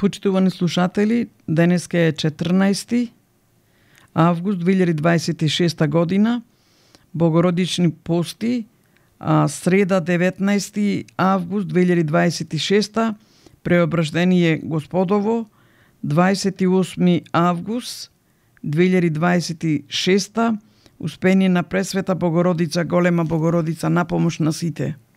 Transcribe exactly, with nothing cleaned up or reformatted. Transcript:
Почитувани слушатели, денеска е четрнаести август две илјади дваесет и шеста година, Богородични пости, а среда деветнаести август две илјади дваесет и шеста, Преображдение Господово, дваесет и осми август две илјади дваесет и шеста, Успение на Пресвета Богородица, Голема Богородица, на помош на сите.